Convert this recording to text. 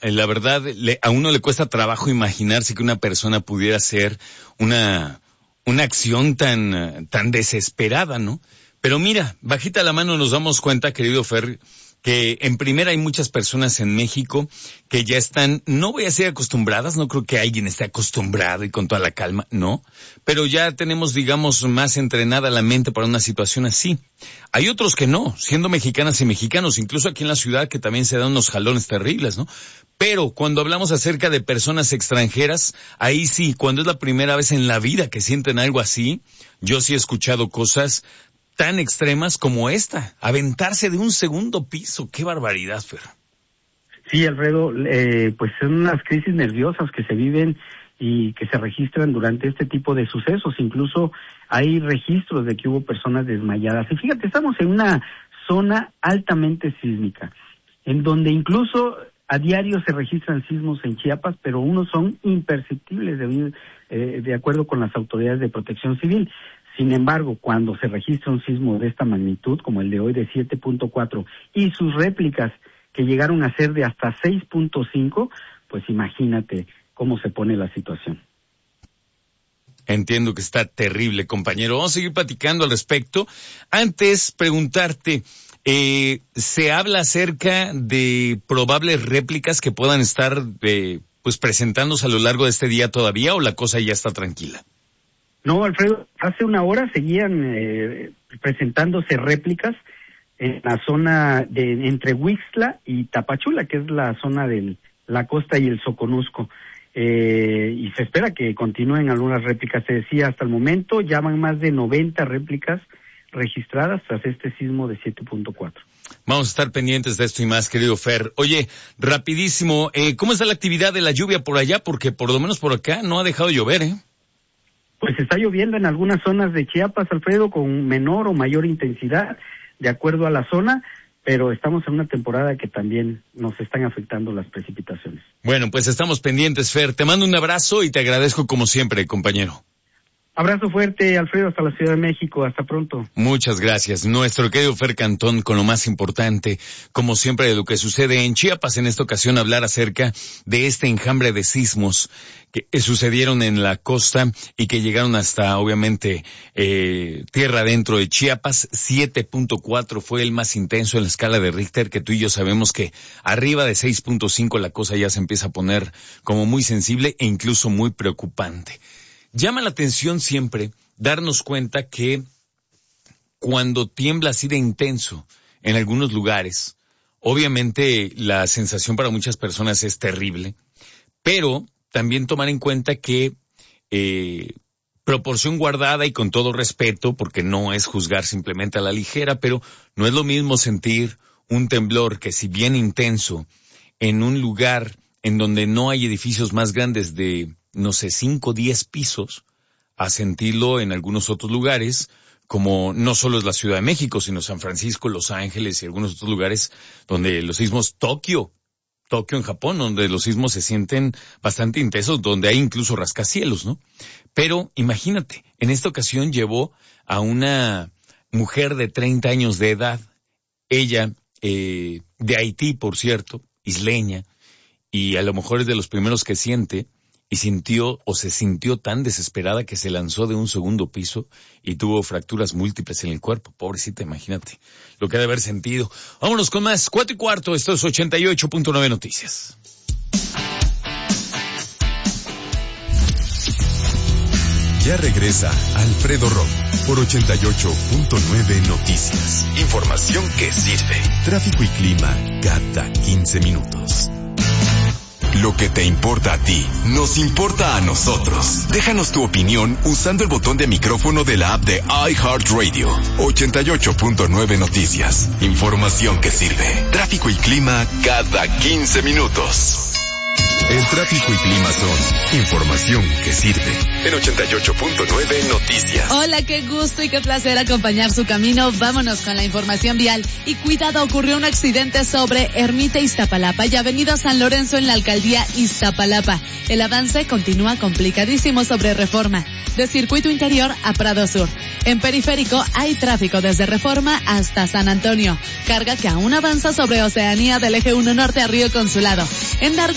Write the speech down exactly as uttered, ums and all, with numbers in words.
la verdad, le, a uno le cuesta trabajo imaginarse que una persona pudiera hacer una, una acción tan, tan desesperada, ¿no? Pero mira, bajita la mano nos damos cuenta, querido Fer, que en primera hay muchas personas en México que ya están, no voy a decir acostumbradas, no creo que alguien esté acostumbrado y con toda la calma, no, pero ya tenemos, digamos, más entrenada la mente para una situación así. Hay otros que no, siendo mexicanas y mexicanos, incluso aquí en la ciudad que también se dan unos jalones terribles, ¿no? Pero cuando hablamos acerca de personas extranjeras, ahí sí, cuando es la primera vez en la vida que sienten algo así, yo sí he escuchado cosas tan extremas como esta, aventarse de un segundo piso. ¡Qué barbaridad, Fer! Sí, Alfredo, eh, pues son unas crisis nerviosas que se viven y que se registran durante este tipo de sucesos. Incluso hay registros de que hubo personas desmayadas. Y fíjate, estamos en una zona altamente sísmica, en donde incluso a diario se registran sismos en Chiapas, pero unos son imperceptibles de, eh, de acuerdo con las autoridades de protección civil. Sin embargo, cuando se registra un sismo de esta magnitud, como el de hoy de siete punto cuatro, y sus réplicas que llegaron a ser de hasta seis punto cinco, pues imagínate cómo se pone la situación. Entiendo que está terrible, compañero. Vamos a seguir platicando al respecto. Antes, preguntarte, eh, ¿se habla acerca de probables réplicas que puedan estar eh, pues presentándose a lo largo de este día todavía, o la cosa ya está tranquila? No, Alfredo, hace una hora seguían eh, presentándose réplicas en la zona de entre Huixtla y Tapachula, que es la zona de la costa y el Soconusco. Eh, y se espera que continúen algunas réplicas. Se decía hasta el momento, ya van más de noventa réplicas registradas tras este sismo de siete punto cuatro. Vamos a estar pendientes de esto y más, querido Fer. Oye, rapidísimo, eh, ¿cómo está la actividad de la lluvia por allá? Porque por lo menos por acá no ha dejado de llover, ¿eh? Pues está lloviendo en algunas zonas de Chiapas, Alfredo, con menor o mayor intensidad, de acuerdo a la zona, pero estamos en una temporada que también nos están afectando las precipitaciones. Bueno, pues estamos pendientes, Fer. Te mando un abrazo y te agradezco como siempre, compañero. Abrazo fuerte, Alfredo, hasta la Ciudad de México. Hasta pronto. Muchas gracias. Nuestro querido Fer Cantón con lo más importante, como siempre, de lo que sucede en Chiapas. En esta ocasión hablar acerca de este enjambre de sismos que sucedieron en la costa y que llegaron hasta, obviamente, eh, tierra adentro de Chiapas. siete punto cuatro fue el más intenso en la escala de Richter, que tú y yo sabemos que arriba de seis punto cinco la cosa ya se empieza a poner como muy sensible e incluso muy preocupante. Llama la atención siempre darnos cuenta que cuando tiembla así de intenso en algunos lugares, obviamente la sensación para muchas personas es terrible, pero también tomar en cuenta que eh, proporción guardada y con todo respeto, porque no es juzgar simplemente a la ligera, pero no es lo mismo sentir un temblor que, si bien intenso, en un lugar en donde no hay edificios más grandes de, no sé, cinco o diez pisos, a sentirlo en algunos otros lugares, como no solo es la Ciudad de México, sino San Francisco, Los Ángeles y algunos otros lugares donde los sismos, Tokio, Tokio en Japón, donde los sismos se sienten bastante intensos, donde hay incluso rascacielos, ¿no? Pero imagínate, en esta ocasión llevó a una mujer de treinta años de edad, ella eh, de Haití, por cierto, isleña, y a lo mejor es de los primeros que siente, y sintió o se sintió tan desesperada que se lanzó de un segundo piso y tuvo fracturas múltiples en el cuerpo. Pobrecita, imagínate lo que ha de haber sentido. Vámonos con más. Cuatro y cuarto, esto es ochenta y ocho punto nueve Noticias. Ya regresa Alfredo Romo por ochenta y ocho punto nueve Noticias. Información que sirve. Tráfico y clima cada quince minutos. Lo que te importa a ti, nos importa a nosotros. Déjanos tu opinión usando el botón de micrófono de la app de iHeartRadio. ochenta y ocho punto nueve Noticias. Información que sirve. Tráfico y clima cada quince minutos. El tráfico y clima son información que sirve. En ochenta y ocho punto nueve Noticias. Hola, qué gusto y qué placer acompañar su camino. Vámonos con la información vial. Y cuidado, ocurrió un accidente sobre Ermita Iztapalapa y Avenida San Lorenzo en la alcaldía Iztapalapa. El avance continúa complicadísimo sobre Reforma, de Circuito Interior a Prado Sur. En Periférico hay tráfico desde Reforma hasta San Antonio. Carga que aún avanza sobre Oceanía del Eje uno Norte a Río Consulado. En Darwin